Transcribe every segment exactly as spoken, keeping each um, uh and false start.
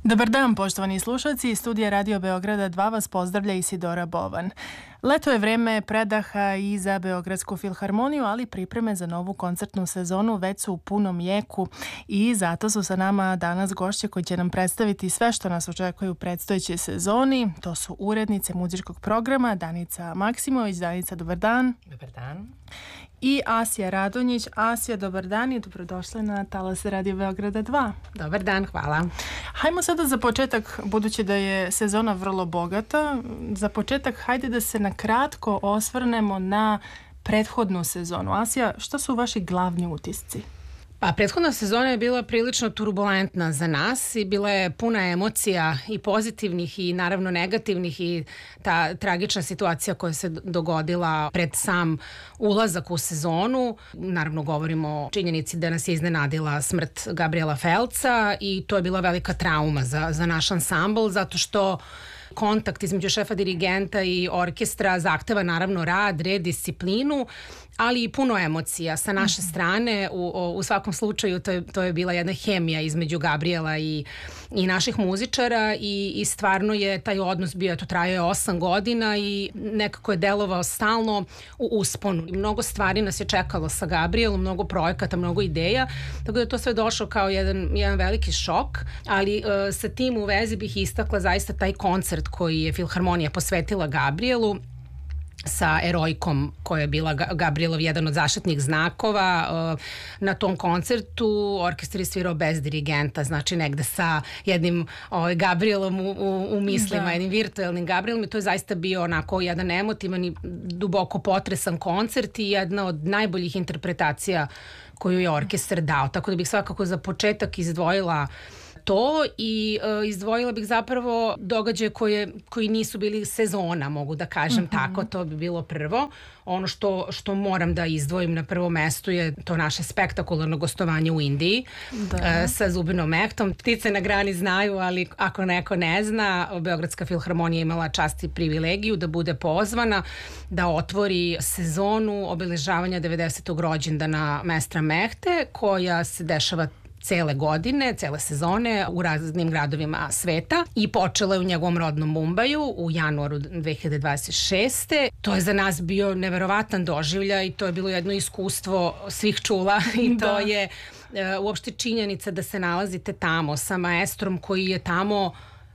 Dobar dan, poštovani slušalci. Iz studija Radio Beograda dva vas pozdravlja Isidora Bovan. Leto je vreme predaha i za Beogradsku filharmoniju, ali pripreme za novu koncertnu sezonu već su u punom jeku i zato su sa nama danas gošće koji će nam predstaviti sve što nas očekuje u predstojećoj sezoni. To su urednice muzičkog programa Danica Maksimović. Danica, dobar dan. Dobar dan. I Asija Radonjić. Asija, dobar dan i dobrodošli na talase Radio Beograda dva. Dobar dan, hvala. Hajmo sada za početak, budući da je sezona vrlo bogata, za početak hajde da se na kratko osvrnemo na prethodnu sezonu. Asija, što su vaši glavni utisci? Pa, prethodna sezona je bila prilično turbulentna za nas i bila je puna emocija i pozitivnih i naravno negativnih i ta tragična situacija koja se dogodila pred sam ulazak u sezonu. Naravno govorimo o činjenici da nas je iznenadila smrt Gabriela Felca i to je bila velika trauma za, za naš ansambl, zato što kontakt između šefa dirigenta i orkestra zahteva naravno rad, red, disciplinu, ali i puno emocija sa naše strane. U, u svakom slučaju to je, to je bila jedna hemija između Gabriela i, i naših muzičara i, i stvarno je taj odnos bio, to traje osam godina i nekako je delovao stalno u usponu. I mnogo stvari nas je čekalo sa Gabrielom, mnogo projekata, mnogo ideja, tako da je to sve došlo kao jedan, jedan veliki šok, ali uh, sa tim u vezi bih istakla zaista taj koncert koji je Filharmonija posvetila Gabrielu sa Erojkom koja je bila Gabrielov jedan od zaštitnih znakova. Na tom koncertu orkestar je svirao bez dirigenta, znači negde sa jednim ovaj, Gabrielom u, u, u mislima, da. jednim virtuelnim Gabrielom, i to je zaista bio onako jedan emotivan i duboko potresan koncert i jedna od najboljih interpretacija koju je orkestar dao, tako da bih svakako za početak izdvojila to i uh, izdvojila bih zapravo događaje koje, koji nisu bili sezona, mogu da kažem mm-hmm. tako, to bi bilo prvo. Ono što, što moram da izdvojim na prvo mesto je to naše spektakularno gostovanje u Indiji uh, sa Zubinom Mehtom. Ptice na grani znaju, ali ako neko ne zna, Beogradska filharmonija imala čast i privilegiju da bude pozvana da otvori sezonu obeležavanja devedesetog rođendana Mestra Mehte, koja se dešava cele godine, cele sezone u raznim gradovima sveta i počela je u njegovom rodnom Mumbaju u januaru dve hiljade dvadeset šeste. To je za nas bio neverovatan doživljaj i to je bilo jedno iskustvo svih čula i to da. je uh, uopšte činjenica da se nalazite tamo sa maestrom koji je tamo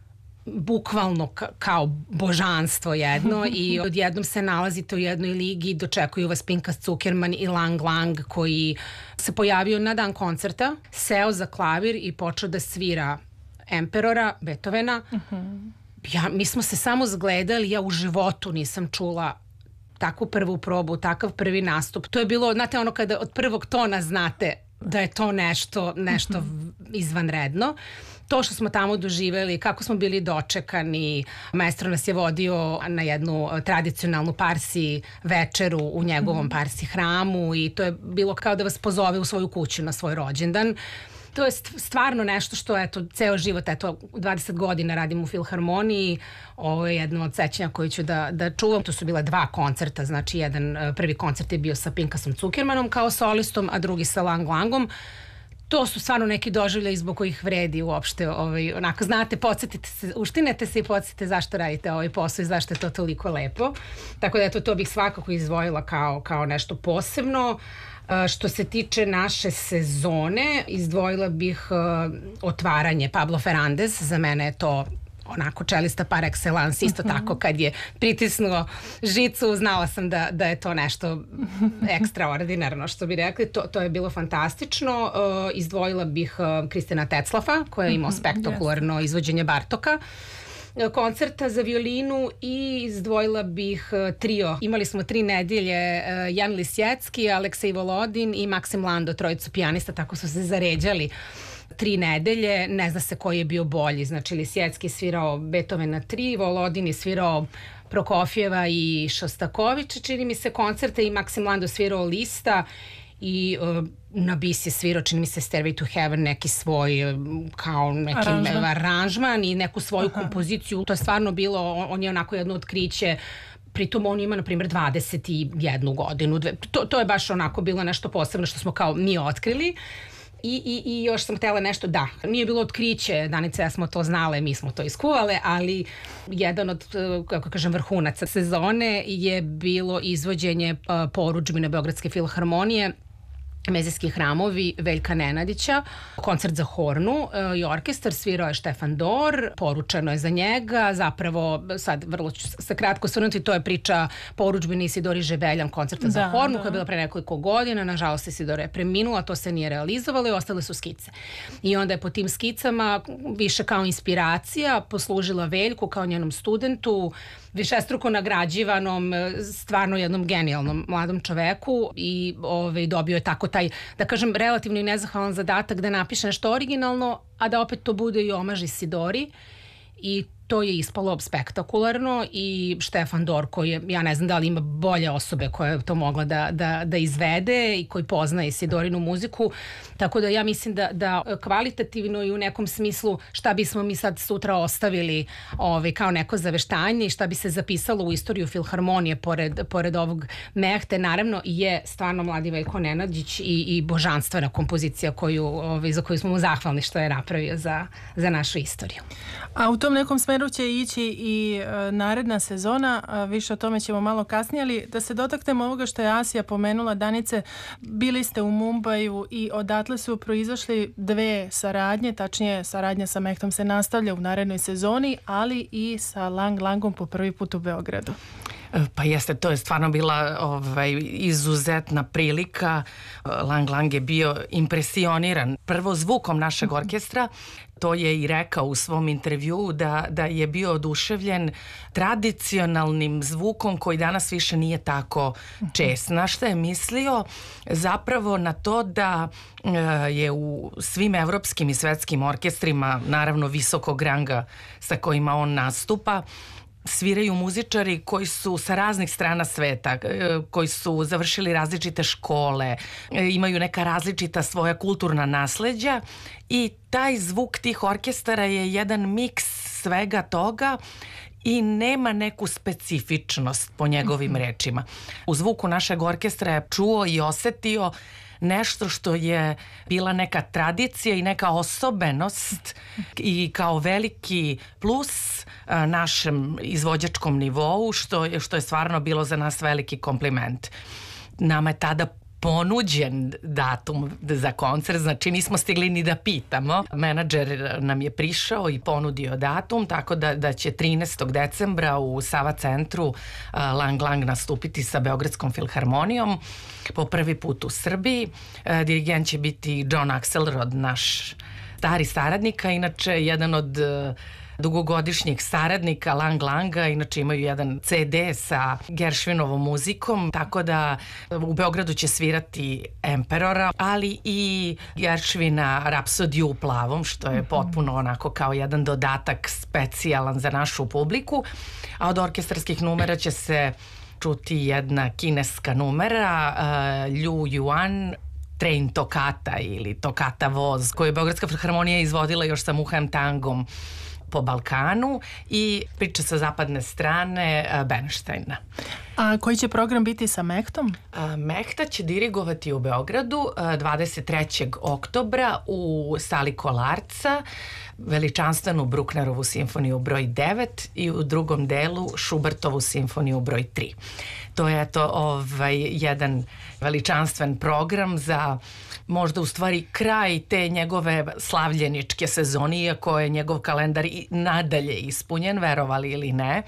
bukvalno ka- kao božanstvo jedno i odjednom se nalazite u jednoj ligi, dočekuju vas Pinkas Cukerman i Lang Lang koji se pojavio na dan koncerta, seo za klavir i počeo da svira Emperora, Beethovena. Uh-huh. Ja, mi smo se samo zgledali, ja u životu nisam čula takvu prvu probu, takav prvi nastup. To je bilo, znate, ono kada od prvog tona znate da je to nešto, nešto uh-huh. izvanredno. To što smo tamo doživeli, kako smo bili dočekani, maestro nas je vodio na jednu tradicionalnu parsi večeru u njegovom mm. parsi hramu i to je bilo kao da vas pozove u svoju kuću na svoj rođendan. To je stvarno nešto što, eto, ceo život, eto, dvadeset godina radim u Filharmoniji. Ovo je jedno od sećanja koje ću da, da čuvam. To su bila dva koncerta, znači jedan prvi koncert je bio sa Pinkasom Cukermanom kao solistom, a drugi sa Lang Langom. To su stvarno neki doživljaji zbog kojih vredi uopšte, ovaj, onako, znate, podsjetite se, uštinete se i podsjetite zašto radite ovaj posao i zašto je to toliko lepo. Tako da, eto, to bih svakako izdvojila kao, kao nešto posebno. Uh, što se tiče naše sezone, izdvojila bih uh, otvaranje Pablo Ferrandez, za mene je to onako čelista par excellence, isto uh-huh. tako kad je pritisnuo žicu, znala sam da, da je to nešto ekstraordinarno, što bi rekli, to, to je bilo fantastično. Uh, izdvojila bih uh, Kristijana Teclafa, koja je imao uh-huh. spektakularno yes. izvođenje Bartoka, koncerta za violinu, i izdvojila bih trio. Imali smo tri nedelje, Jan Lisjecki, Aleksej Volodin i Maksim Lando, trojicu pijanista, tako su se zaređali tri nedelje, ne zna se koji je bio bolji, znači Lisjecki je svirao Beethovena tri, Volodin je svirao Prokofjeva i Šostakovića, čini mi se, koncerte, i Maksim Lando svirao Lista i uh, na bis je svirao, čini mi se, Stairway to Heaven, neki svoj kao neki aranžman, aranžman i neku svoju Aha. kompoziciju. To je stvarno bilo, on je onako jedno otkriće. Pritom on ima, na primjer, dvadeset jednu godinu. To, to je baš onako bilo nešto posebno što smo kao mi otkrili. I, i, I još sam htjela nešto, da, nije bilo otkriće, Danica, ja smo to znale, mi smo to iskuvale, ali jedan od, kako kažem, vrhunaca sezone je bilo izvođenje porudžbine Beogradske filharmonije, Mezijski hramovi Veljka Nenadića, koncert za hornu i orkestar, svirao je Štefan Dor, poručeno je za njega, zapravo sad vrlo ću se kratko svrnuti, to je priča porudžbine Isidori Žebeljan koncerta da, za hornu, da. koja je bila pre nekoliko godina, nažalost Isidora je preminula, to se nije realizovalo i ostale su skice. I onda je po tim skicama više kao inspiracija poslužila Veljku kao njenom studentu, višestruko nagrađivanom, stvarno jednom genijalnom mladom čoveku i ovaj, dobio je tako taj, da kažem, relativno i nezahvalan zadatak da napiše nešto originalno, a da opet to bude i omaž Isidori i to je ispalo spektakularno i Štefan Dor koji je, ja ne znam da li ima bolje osobe koje je to mogla da, da, da izvede i koji poznaje Isidorinu muziku, tako da ja mislim da, da kvalitativno i u nekom smislu šta bismo mi sad sutra ostavili ovaj, kao neko zaveštanje i šta bi se zapisalo u istoriju filharmonije pored, pored ovog Mehte, naravno je stvarno mladi Veljko Nenadić i, i božanstvena kompozicija koju, ovaj, za koju smo mu zahvalni što je napravio za, za našu istoriju. A u tom nekom smeru će ići i e, naredna sezona, a više o tome ćemo malo kasnije, ali da se dotaknemo ovoga što je Asija pomenula. Danice, bili ste u Mumbaju i odatle su proizašli dve saradnje, tačnije saradnja sa Mehtom se nastavlja u narednoj sezoni, ali i sa Lang Langom po prvi put u Beogradu. Pa jeste, to je stvarno bila ovaj, izuzetna prilika. Lang Lang je bio impresioniran prvo zvukom našeg orkestra, to je i rekao u svom intervjuu da, da je bio oduševljen tradicionalnim zvukom koji danas više nije tako čest. Na što je mislio? Zapravo na to da je u svim evropskim i svetskim orkestrima, naravno visokog ranga sa kojima on nastupa, sviraju muzičari koji su sa raznih strana sveta, koji su završili različite škole, imaju neka različita svoja kulturna nasleđa i taj zvuk tih orkestara je jedan miks svega toga i nema neku specifičnost po njegovim rečima. U zvuku našeg orkestra je čuo i osetio nešto što je bila neka tradicija i neka osobenost i kao veliki plus našem izvođačkom nivou, što je, što je stvarno bilo za nas veliki kompliment. Nama je tada ponuđen datum za koncert, znači nismo stigli ni da pitamo. Menadžer nam je prišao i ponudio datum, tako da, da će trinaestog decembra u Sava centru uh, Lang Lang nastupiti sa Beogradskom filharmonijom po prvi put u Srbiji. Uh, dirigent će biti John Axelrod, naš stari saradnik, a inače jedan od uh, dugogodišnjih saradnika Lang Langa, inače imaju jedan ce de sa Gershwinovom muzikom, tako da u Beogradu će svirati Emperora, ali i Gershwina Rapsodiju u plavom, što je potpuno onako kao jedan dodatak specijalan za našu publiku, a od orkestarskih numera će se čuti jedna kineska numera, uh, Liu Yuan, Train Tokata ili Tokata voz, koju je Beogradska filharmonija izvodila još sa Muhajem Tangom po Balkanu i priča sa zapadne strane Bernsteina. A koji će program biti sa Mehtom? Mehta će dirigovati u Beogradu dvadeset trećeg oktobra u sali Kolarca veličanstvenu Brucknerovu simfoniju broj devet i u drugom delu Schubertovu simfoniju broj tri. To je to ovaj, jedan veličanstven program za možda u stvari kraj te njegove slavljeničke sezone, iako je njegov kalendar i nadalje ispunjen, verovali ili ne.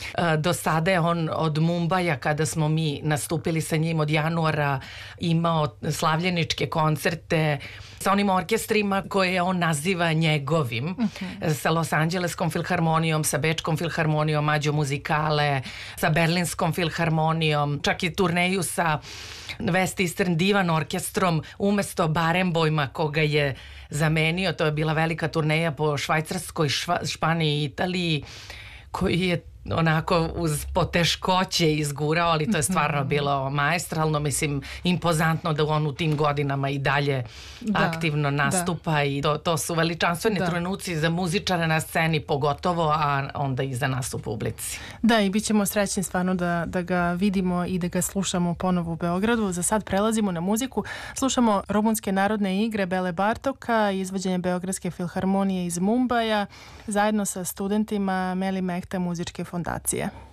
Do sada je on od Mumbaja, kada smo mi nastupili sa njim od januara, imao slavljeničke koncerte sa onim orkestrima koje on naziva njegovim, okay. Sa Los Angeleskom filharmonijom, sa Bečkom filharmonijom, Mađo Muzikale, sa Berlinskom filharmonijom, čak i turneju sa West Eastern Divan orkestrom umesto Barenboima koga je zamenio. To je bila velika turneja po Švajcarskoj, Šva, Španiji i Italiji, koji je onako uz poteškoće izgurao, ali to je stvarno bilo maestralno, mislim, impozantno da on u tim godinama i dalje da, aktivno nastupa da. I to, to su veličanstveni da. trenuci za muzičare na sceni pogotovo, a onda i za nas u publici. Da, i bit ćemo srećni stvarno da, da ga vidimo i da ga slušamo ponovo u Beogradu. Za sad prelazimo na muziku. Slušamo rumunske narodne igre Bele Bartoka, izvođenje Beogradske filharmonije iz Mumbaja, zajedno sa studentima Meli Mehta muzičke fondacije.